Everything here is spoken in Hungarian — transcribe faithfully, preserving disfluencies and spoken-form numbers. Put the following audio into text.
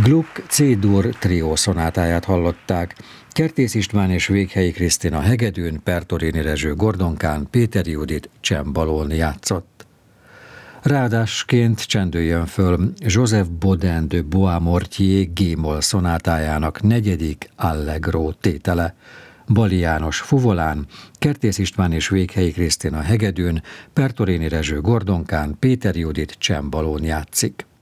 Gluck C-dur trió szonátáját hallották. Kertész István és Véghelyi Krisztina hegedűn, Pertorini Rezső gordonkán, Péter Judit csembalón játszott. Ráadásként csendüljön föl Joseph Bodin de Bois-Mortier G-moll szonátájának negyedik allegro tétele. Bali János fuvolán, Kertész István és Véghelyi Krisztina hegedűn, Pertorini Rezső gordonkán, Péter Judit csembalón játszik.